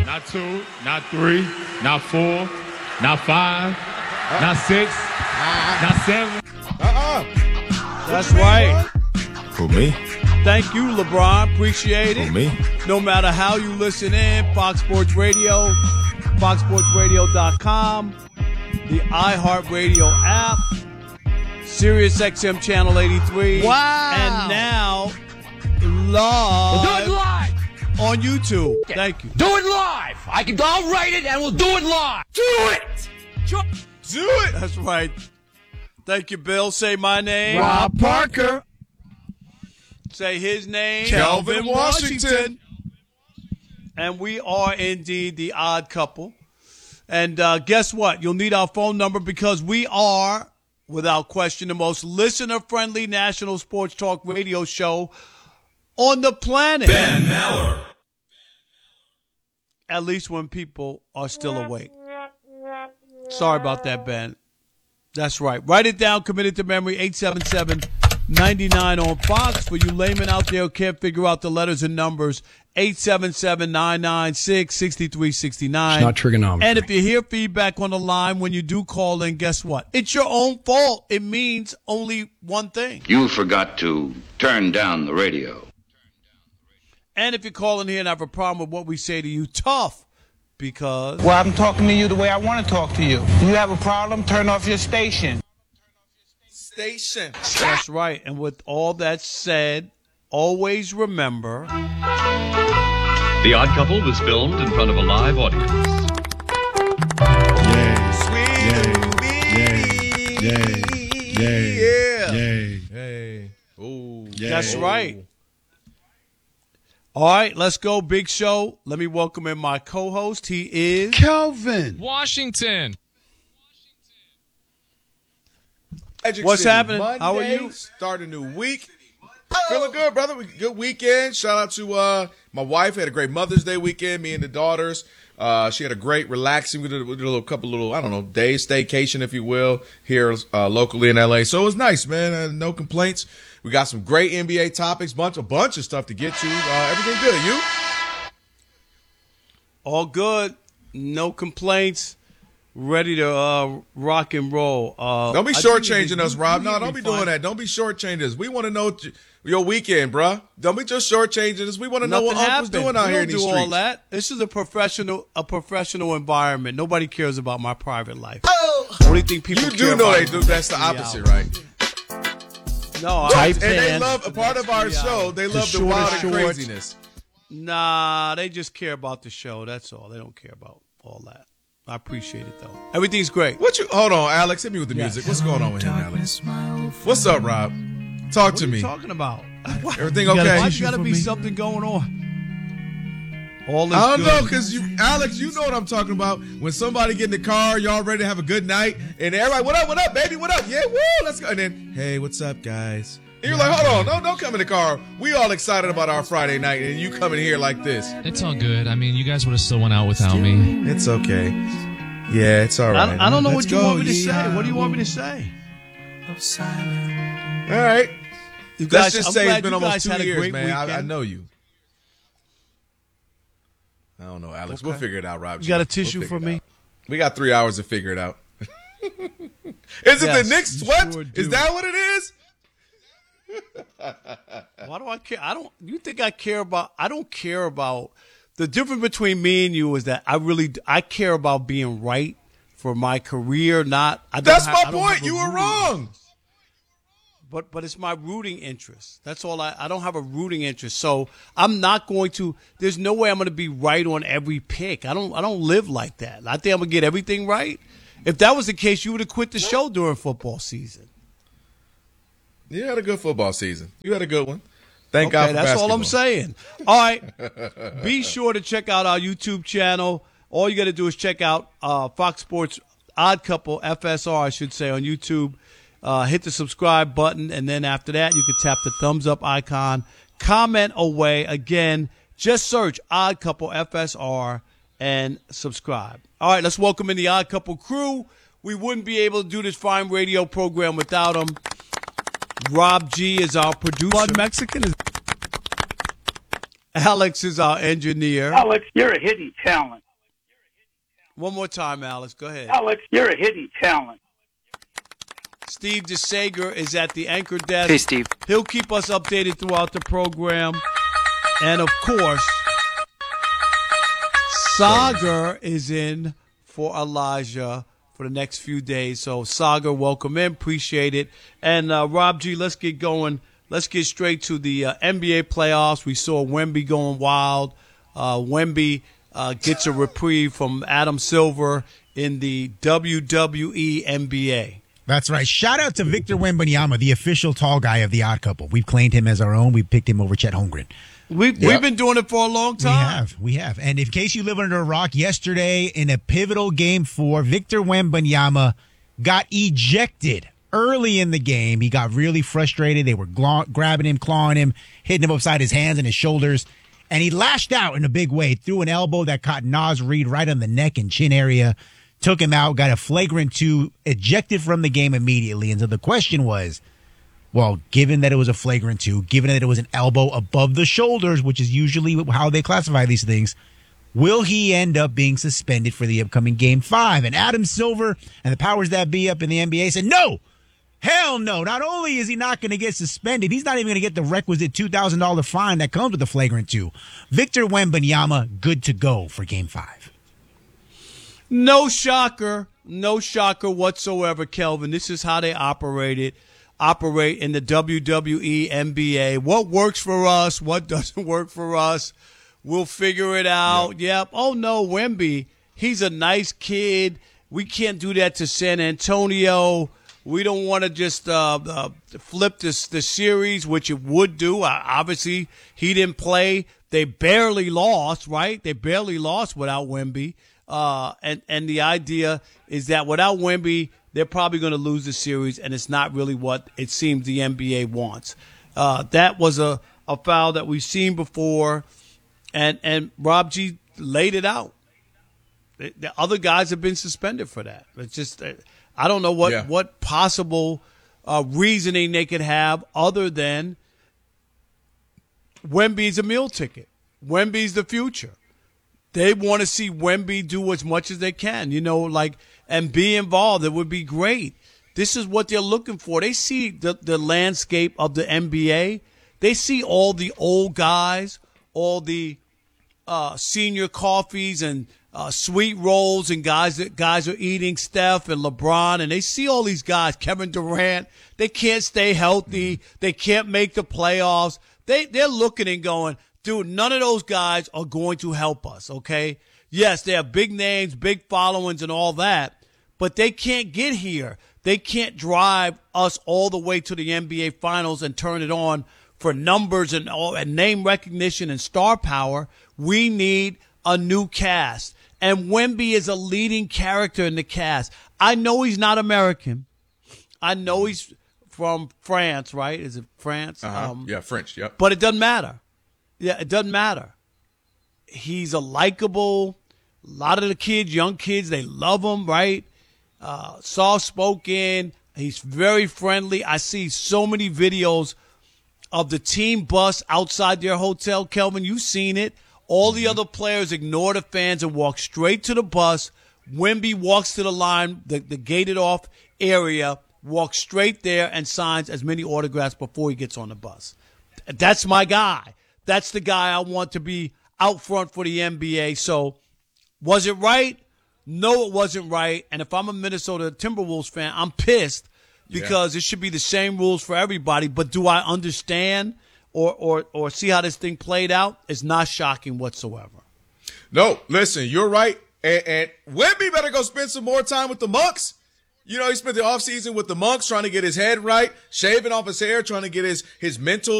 Not 2, not 3, not 4, not 5, not 6, not 7. That's right. For me? Thank you, LeBron. Appreciate it. For me? No matter how you listen in, Fox Sports Radio, foxsportsradio.com, the iHeartRadio app, Sirius XM Channel 83. Wow. And now, live. We'll do it live. On YouTube. Thank you. Do it live. I'll write it and we'll do it live. Do it. Do it. That's right. Thank you, Bill. Say my name. Rob Parker. Say his name. Kelvin Washington. And we are indeed the odd couple. And guess what? You'll need our phone number because we are, without question, the most listener-friendly national sports talk radio show on the planet. Ben Maller. At least when people are still awake. Sorry about that, Ben. That's right. Write it down. Commit it to memory. 877-99 on Fox. For you laymen out there who can't figure out the letters and numbers, 877-996-6369. It's not trigonometry. And if you hear feedback on the line when you do call in, guess what? It's your own fault. It means only one thing. You forgot to turn down the radio. And if you call in here and have a problem with what we say to you, tough. Because Well, I'm talking to you the way I want to talk to you. You have a problem, turn off your station. That's right. And with all that said, always remember. The Odd Couple was filmed in front of a live audience. That's right. All right, let's go. Big show. Let me welcome in my co-host. He is Kelvin Washington. What's happening? Monday, How are you? Start a new week. Feeling good, brother. Good weekend. Shout out to my wife. Had a great Mother's Day weekend. Me and the daughters. She had a great relaxing. We did a couple I don't know, days staycation, if you will, here locally in LA. So it was nice, man. No complaints. We got some great NBA topics, a bunch of stuff to get to. Everything good. You? All good. No complaints. Ready to rock and roll. Don't be shortchanging us, Rob. No, don't be doing that. Don't be shortchanging us. We want to know your weekend, bruh. Don't be just shortchanging us. We want to know what Uncle's doing out here in these streets. All that. This is a professional environment. Nobody cares about my private life. Only thing people You care do know about they do. That's the opposite, right? No, and they love a part of our show. They love the wild and craziness. Nah, they just care about the show. That's all. They don't care about all that. I appreciate it though. Everything's great. Hold on, Alex. Hit me with the music. What's going on with him, Alex? What's up, Rob? Talk to me. What are you talking about? Everything okay? Why's got to be something going on? All is I don't good. know, because Alex, you know what I'm talking about. When somebody get in the car, y'all ready to have a good night, and everybody, what up, baby, what up? Yeah, woo, let's go. And then, hey, what's up, guys? And you're like, hold on, don't come in the car. We all excited about our Friday night, and you come in here like this. It's all good. I mean, you guys would have still went out without me. It's okay. Yeah, it's all right. I don't know what you want me to say. What do you want me to say? All right. Let's just say it's been almost 2 years, man. I know you. I don't know, Alex. Okay. We'll figure it out, Rob. You got a tissue for me? We got 3 hours to figure it out. Is it the Knicks swept? Sure is that what it is? Why do I care? You think I care about? I don't care about. The difference between me and you is that I care about being right for my career. That's my point. You were wrong. But it's my rooting interest. That's all. I don't have a rooting interest. So I'm not going to. There's no way I'm going to be right on every pick. I don't live like that. I think I'm going to get everything right. If that was the case, you would have quit the show during football season. You had a good football season. You had a good one. Thank God for that's basketball. all I'm saying. All right. Be sure to check out our YouTube channel. All you got to do is check out Fox Sports Odd Couple, FSR, I should say, on YouTube. Hit the subscribe button, and then after that, you can tap the thumbs up icon. Comment away. Again, just search Odd Couple FSR and subscribe. All right, let's welcome in the Odd Couple crew. We wouldn't be able to do this fine radio program without them. Rob G is our producer. Blood Mexican is. Alex is our engineer. Alex, you're a hidden talent. One more time, Alex. Go ahead. Alex, you're a hidden talent. Steve DeSager is at the anchor desk. Hey, Steve. He'll keep us updated throughout the program. And, of course, Sagar is in for Elijah for the next few days. So, Sagar, welcome in. Appreciate it. And, Rob G., let's get going. Let's get straight to the NBA playoffs. We saw Wemby going wild. Wemby gets a reprieve from Adam Silver in the WWE NBA. That's right. Shout out to Victor Wembanyama, the official tall guy of the Odd Couple. We've claimed him as our own. We picked him over Chet Holmgren. We've been doing it for a long time. We have. And in case you live under a rock, yesterday in a pivotal Game 4, Victor Wembanyama got ejected early in the game. He got really frustrated. They were grabbing him, clawing him, hitting him upside his hands and his shoulders. And he lashed out in a big way, threw an elbow that caught Naz Reid right on the neck and chin area, took him out, got a flagrant 2, ejected from the game immediately. And so the question was, well, given that it was a flagrant 2, given that it was an elbow above the shoulders, which is usually how they classify these things, will he end up being suspended for the upcoming Game 5? And Adam Silver and the powers that be up in the NBA said, no, hell no. Not only is he not going to get suspended, he's not even going to get the requisite $2,000 fine that comes with the flagrant 2. Victor Wembanyama, good to go for Game 5. No shocker whatsoever, Kelvin. This is how they operate in the WWE NBA. What works for us, what doesn't work for us, we'll figure it out. Yep. Oh, no, Wemby, he's a nice kid. We can't do that to San Antonio. We don't want to just flip the series, which it would do. Obviously, he didn't play. They barely lost, right? They barely lost without Wemby. And the idea is that without Wemby, they're probably going to lose the series, and it's not really what it seems the NBA wants. That was a foul that we've seen before, and Rob G laid it out. The other guys have been suspended for that. It's just I don't know what possible reasoning they could have other than Wemby's a meal ticket. Wemby's the future. They want to see Wemby do as much as they can, and be involved. It would be great. This is what they're looking for. They see the landscape of the NBA. They see all the old guys, all the senior coffees and sweet rolls and guys are eating, Steph and LeBron, and they see all these guys, Kevin Durant. They can't stay healthy. They can't make the playoffs. They're looking and going, dude, none of those guys are going to help us, okay? Yes, they have big names, big followings, and all that, but they can't get here. They can't drive us all the way to the NBA Finals and turn it on for numbers and name recognition and star power. We need a new cast, and Wemby is a leading character in the cast. I know he's not American. I know he's from France, right? Is it France? French, yep. But it doesn't matter. Yeah, it doesn't matter. He's a likable. A lot of the kids, young kids, they love him, right? Soft-spoken. He's very friendly. I see so many videos of the team bus outside their hotel. Kelvin, you've seen it. All the other players ignore the fans and walk straight to the bus. Wemby walks to the line, the gated-off area, walks straight there and signs as many autographs before he gets on the bus. That's my guy. That's the guy I want to be out front for the NBA. So, was it right? No, it wasn't right. And if I'm a Minnesota Timberwolves fan, I'm pissed because it should be the same rules for everybody. But do I understand or see how this thing played out? It's not shocking whatsoever. No, listen, you're right. And Wemby better go spend some more time with the Monks. He spent the offseason with the Monks trying to get his head right, shaving off his hair, trying to get his mental